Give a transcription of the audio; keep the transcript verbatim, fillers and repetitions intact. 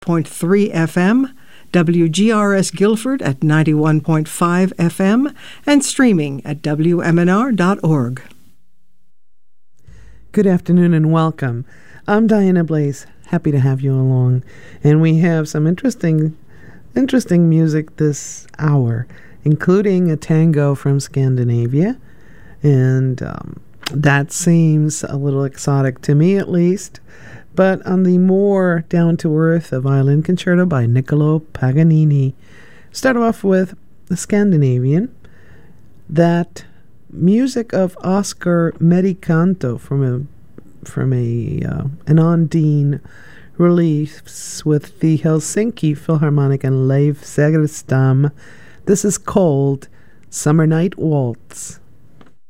point three F M, W G R S Guilford at ninety-one point five F M, and streaming at W M N R dot org. Good afternoon and welcome. I'm Diana Blaze. Happy to have you along. And we have some interesting, interesting music this hour, including a tango from Scandinavia. And um, that seems a little exotic to me, at least. But on the more down-to-earth, a violin concerto by Niccolo Paganini. Start off with the Scandinavian. That music of Oscar Medicanto from a from a uh, an Ondine release with the Helsinki Philharmonic and Leif Segerstam. This is called Summer Night Waltz.